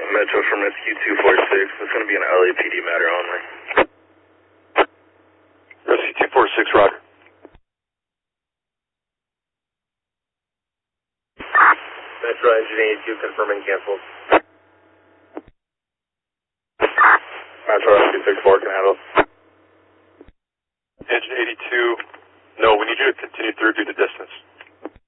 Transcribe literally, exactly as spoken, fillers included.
Metro from Rescue two four six. It's going to be an L A P D matter only. Rescue two four six, roger. Metro Engine eighty-two confirming canceled. Metro Rescue six four can handle. Engine eighty-two, no, we need you to continue through due to distance.